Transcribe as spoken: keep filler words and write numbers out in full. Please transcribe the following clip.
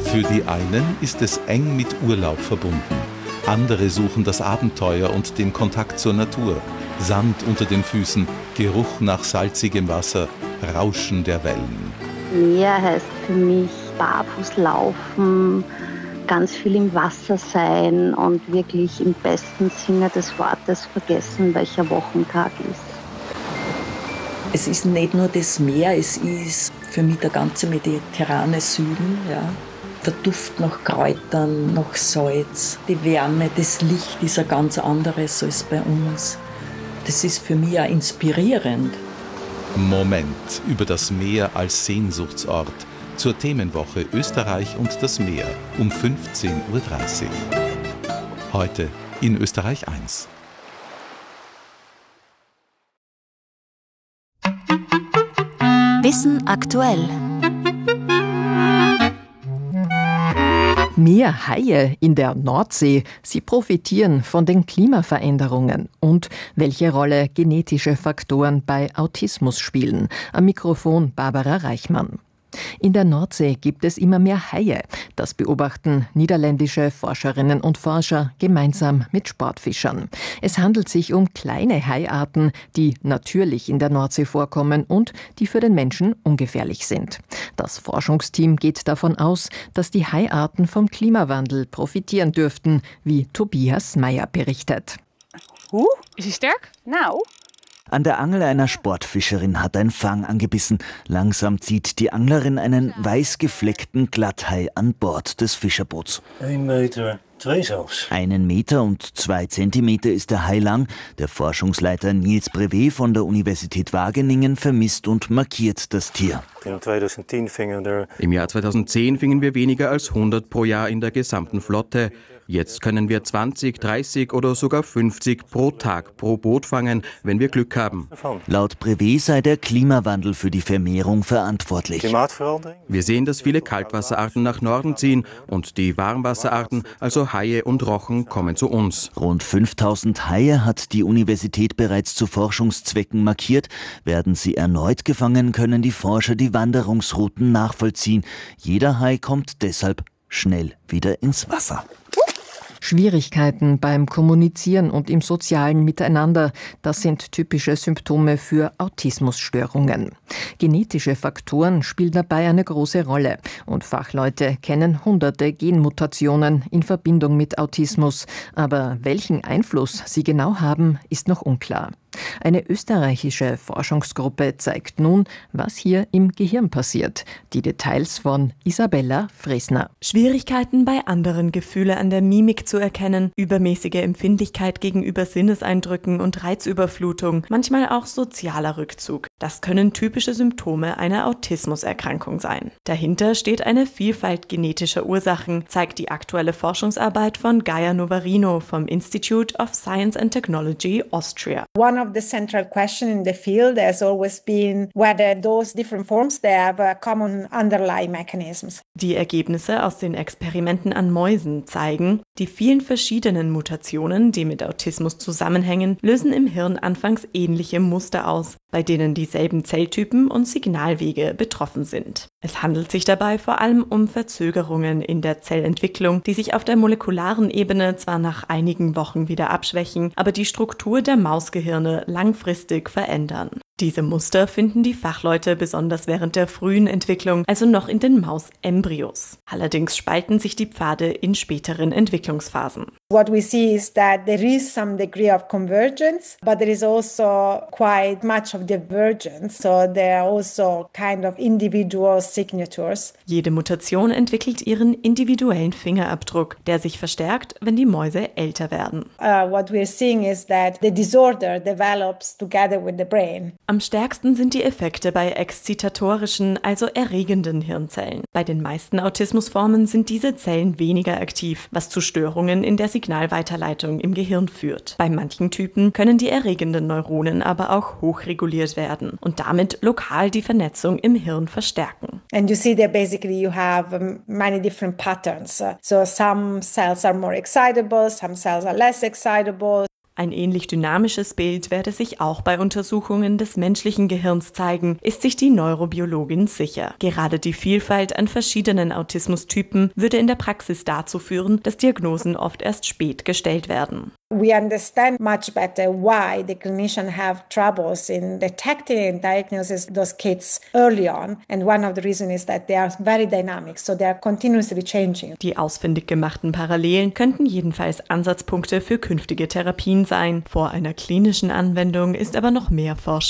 Für die einen ist es eng mit Urlaub verbunden. Andere suchen das Abenteuer und den Kontakt zur Natur. Sand unter den Füßen, Geruch nach salzigem Wasser, Rauschen der Wellen. Meer heißt für mich barfuß laufen, ganz viel im Wasser sein und wirklich im besten Sinne des Wortes vergessen, welcher Wochentag ist. Es ist nicht nur das Meer, es ist für mich der ganze mediterrane Süden. Ja. Der Duft nach Kräutern, nach Salz, die Wärme, das Licht ist ein ganz anderes als bei uns. Das ist für mich auch inspirierend. Moment über das Meer als Sehnsuchtsort. Zur Themenwoche Österreich und das Meer um fünfzehn Uhr dreißig. Heute in Österreich eins. Wissen aktuell. Mehr Haie in der Nordsee, sie profitieren von den Klimaveränderungen. Und welche Rolle genetische Faktoren bei Autismus spielen. Am Mikrofon Barbara Reichmann. In der Nordsee gibt es immer mehr Haie. Das beobachten niederländische Forscherinnen und Forscher gemeinsam mit Sportfischern. Es handelt sich um kleine Haiarten, die natürlich in der Nordsee vorkommen und die für den Menschen ungefährlich sind. Das Forschungsteam geht davon aus, dass die Haiarten vom Klimawandel profitieren dürften, wie Tobias Meyer berichtet. Uh, ist sie stark? Nou. An der Angel einer Sportfischerin hat ein Fang angebissen. Langsam zieht die Anglerin einen weiß gefleckten Glatthai an Bord des Fischerboots. Ein Meter, zwei zelfs. Einen Meter und zwei Zentimeter ist der Hai lang. Der Forschungsleiter Niels Brevet von der Universität Wageningen vermisst und markiert das Tier. Im Jahr zweitausendzehn fingen wir weniger als hundert pro Jahr in der gesamten Flotte. Jetzt können wir zwanzig, dreißig oder sogar fünfzig pro Tag pro Boot fangen, wenn wir Glück haben. Laut Brevet sei der Klimawandel für die Vermehrung verantwortlich. Wir sehen, dass viele Kaltwasserarten nach Norden ziehen und die Warmwasserarten, also Haie und Rochen, kommen zu uns. Rund fünftausend Haie hat die Universität bereits zu Forschungszwecken markiert. Werden sie erneut gefangen, können die Forscher die Wanderungsrouten nachvollziehen. Jeder Hai kommt deshalb schnell wieder ins Wasser. Schwierigkeiten beim Kommunizieren und im sozialen Miteinander, das sind typische Symptome für Autismusstörungen. Genetische Faktoren spielen dabei eine große Rolle und Fachleute kennen hunderte Genmutationen in Verbindung mit Autismus, aber welchen Einfluss sie genau haben, ist noch unklar. Eine österreichische Forschungsgruppe zeigt nun, was hier im Gehirn passiert. Die Details von Isabella Fresner. Schwierigkeiten bei anderen, Gefühle an der Mimik zu erkennen, übermäßige Empfindlichkeit gegenüber Sinneseindrücken und Reizüberflutung, manchmal auch sozialer Rückzug. Das können typische Symptome einer Autismuserkrankung sein. Dahinter steht eine Vielfalt genetischer Ursachen, zeigt die aktuelle Forschungsarbeit von Gaia Novarino vom Institute of Science and Technology Austria. One of the central questions in the field has always been whether those different forms they have a common underlying mechanisms. Die Ergebnisse aus den Experimenten an Mäusen zeigen, die vielen verschiedenen Mutationen, die mit Autismus zusammenhängen, lösen im Hirn anfangs ähnliche Muster aus, bei denen dieselben Zelltypen und Signalwege betroffen sind. Es handelt sich dabei vor allem um Verzögerungen in der Zellentwicklung, die sich auf der molekularen Ebene zwar nach einigen Wochen wieder abschwächen, aber die Struktur der Mausgehirne langfristig verändern. Diese Muster finden die Fachleute besonders während der frühen Entwicklung, also noch in den Mausembryos. Allerdings spalten sich die Pfade in späteren Entwicklungsphasen. What we see is that there is some degree of convergence, but there is also quite much of divergence. So there are also kind of individual signatures. Jede Mutation entwickelt ihren individuellen Fingerabdruck, der sich verstärkt, wenn die Mäuse älter werden. Uh, what we are seeing is that the disorder develops together with the brain. Am stärksten sind die Effekte bei exzitatorischen, also erregenden Hirnzellen. Bei den meisten Autismusformen sind diese Zellen weniger aktiv, was zu Störungen in der Signalweiterleitung im Gehirn führt. Bei manchen Typen können die erregenden Neuronen aber auch hochreguliert werden und damit lokal die Vernetzung im Hirn verstärken. And you see that basically you have um, many different patterns. So some cells are more excitable, some cells are less excitable. Ein ähnlich dynamisches Bild werde sich auch bei Untersuchungen des menschlichen Gehirns zeigen, ist sich die Neurobiologin sicher. Gerade die Vielfalt an verschiedenen Autismustypen würde in der Praxis dazu führen, dass Diagnosen oft erst spät gestellt werden. We understand much better why the clinicians have troubles in detecting and diagnosing those kids early on. And one of the reasons is that they are very dynamic, so they are continuously changing. Die ausfindig gemachten Parallelen könnten jedenfalls Ansatzpunkte für künftige Therapien sein. Vor einer klinischen Anwendung ist aber noch mehr Forschung